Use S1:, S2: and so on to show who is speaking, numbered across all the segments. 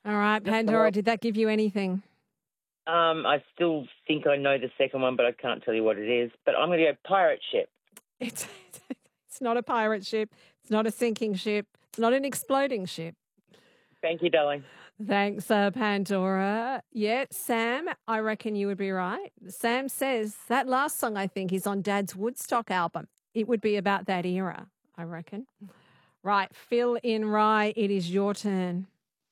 S1: All right, Pandora, did that give you anything?
S2: I still think I know the second one, but I can't tell you what it is. But I'm going to go pirate ship.
S1: It's not a pirate ship. It's not a sinking ship. It's not an exploding ship.
S2: Thank you, darling.
S1: Thanks, Pandora. Yeah, Sam, I reckon you would be right. Sam says that last song, I think, is on Dad's Woodstock album. It would be about that era, I reckon. Right, Phil in Rye, it is your turn.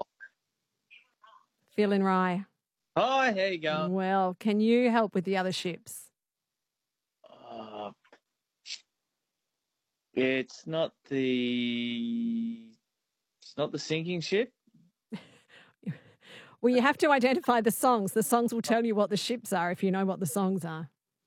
S1: Phil in Rye.
S3: Hi, how you going?
S1: Well, can you help with the other ships?
S3: It's not the sinking ship.
S1: Well, you have to identify the songs. The songs will tell you what the ships are if you know what the songs are.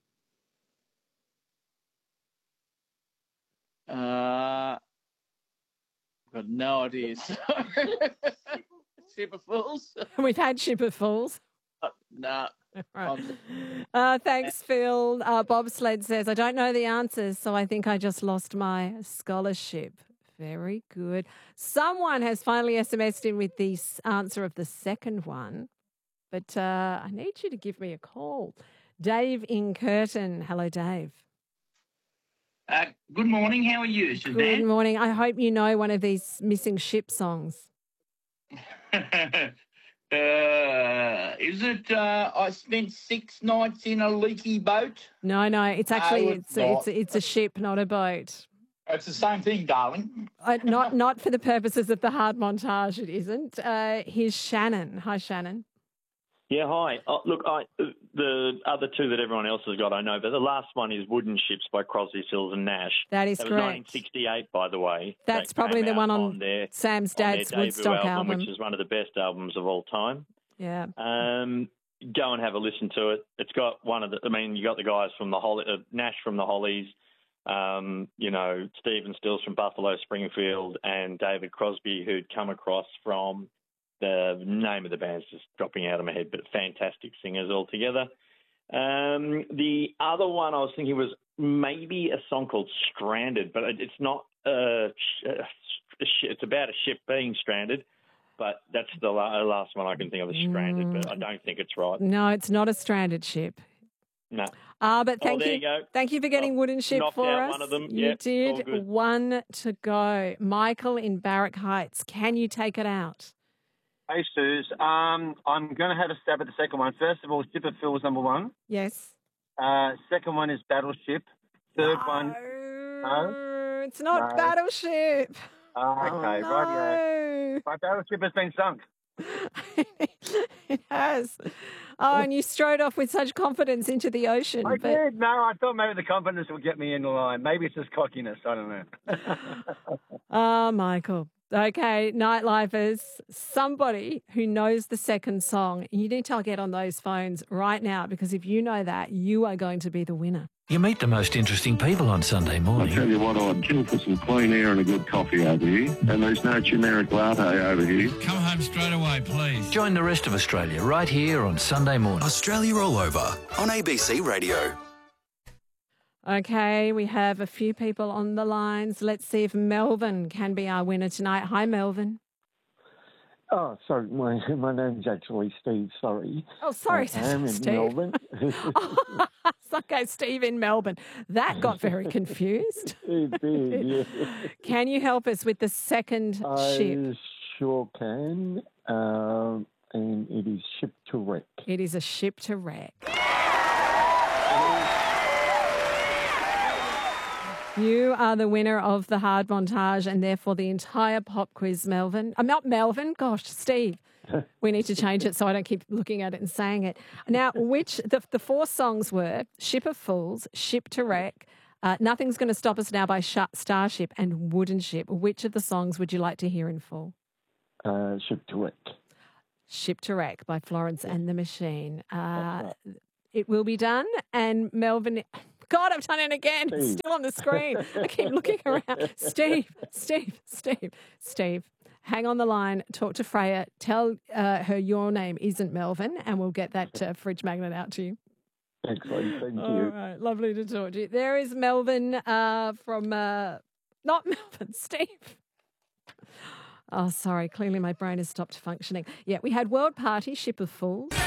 S3: Got no idea. Ship of Fools.
S1: We've had Ship of Fools.
S3: No.
S1: Right. Thanks, Phil. Bobsled says, I don't know the answers, so I think I just lost my scholarship. Very good. Someone has finally SMS'd in with the answer of the second one, but I need you to give me a call. Dave in Curtin. Hello, Dave.
S4: Good morning. How are you, Suzanne?
S1: Good morning. I hope you know one of these missing ship songs.
S4: Is it I spent 6 nights in a leaky boat?
S1: No, it's actually it's a ship, not a boat.
S4: It's the same thing, darling.
S1: Not for the purposes of the hard montage, it isn't. Here's Shannon. Hi, Shannon.
S5: Yeah, hi. Look, the other two that everyone else has got, I know, but the last one is Wooden Ships by Crosby, Stills and Nash.
S1: That is
S5: correct.
S1: correct.
S5: 1968, by the way.
S1: That's probably the one on Sam's dad's Woodstock album,
S5: which is one of the best albums of all time.
S1: Yeah.
S5: Go and have a listen to it. It's got you got the guys from the Nash from the Hollies, Stephen Stills from Buffalo Springfield, and David Crosby, who'd come across from the name of the band's just dropping out of my head, but fantastic singers altogether. The other one I was thinking was maybe a song called Stranded, but it's not it's about a ship being stranded, but that's the last one I can think of is Stranded, but I don't think it's right.
S1: No, it's not a stranded ship.
S5: No.
S1: But thank
S5: there
S1: you.
S5: You go.
S1: Thank you for getting Wooden Ship for us.
S5: One of them.
S1: You did. One to go. Michael in Barrack Heights, can you take it out?
S6: Hey, Suze. I'm going to have a stab at the second one. First of all, Ship of Fools, number one.
S1: Yes.
S6: Second one is Battleship. Third one.
S1: No, it's not Battleship.
S6: Okay,
S1: no.
S6: rightio. My Battleship has been sunk.
S1: It has. Oh, and you strode off with such confidence into the ocean.
S6: I did. No, I thought maybe the confidence would get me in the line. Maybe it's just cockiness. I don't know.
S1: Oh, Michael. Okay, Nightlifers, somebody who knows the second song, you need to get on those phones right now, because if you know that, you are going to be the winner.
S7: You meet the most interesting people on Sunday morning.
S8: I tell you what, I'd kill for some clean air and a good coffee over here, and there's no generic latte over here.
S7: Come home straight away, please. Join the rest of Australia right here on Sunday morning.
S9: Australia All Over on ABC Radio.
S1: Okay, we have a few people on the lines. Let's see if Melvin can be our winner tonight. Hi, Melvin.
S10: Oh, sorry, my name's actually Steve, sorry.
S1: Oh, sorry,
S10: I am in
S1: Steve.
S10: Melbourne.
S1: Okay, Steve in Melbourne. That got very confused.
S10: It did, yeah.
S1: Can you help us with the second ship?
S10: I sure can, and it is Ship to Wreck.
S1: It is a ship to wreck. You are the winner of the hard montage and therefore the entire pop quiz, Melvin. I'm not Melvin. Gosh, Steve. We need to change it so I don't keep looking at it and saying it. Now, the four songs were Ship of Fools, Ship to Wreck, Nothing's Going to Stop Us Now by Starship, and Wooden Ship. Which of the songs would you like to hear in full?
S10: Ship to Wreck.
S1: Ship to Wreck by Florence and the Machine. It will be done. And Melvin... God, I've done it again. It's still on the screen. I keep looking around. Steve. Hang on the line. Talk to Freya. Tell her your name isn't Melvin, and we'll get that fridge magnet out to you.
S10: Excellent. Thank you.
S1: All right. Lovely to talk to you. There is Melvin from... not Melvin, Steve. Oh, sorry. Clearly my brain has stopped functioning. Yeah, we had World Party, Ship of Fools.